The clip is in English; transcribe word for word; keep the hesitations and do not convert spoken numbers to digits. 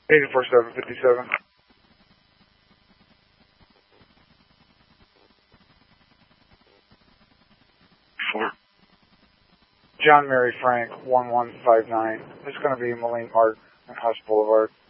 eighty-four seven fifty-seven. Four. John Mary Frank, one one five nine. It's going to be Moline Park and House Boulevard.